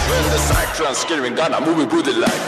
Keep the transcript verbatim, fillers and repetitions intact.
When the cyclone's screaming, gonna move it booty like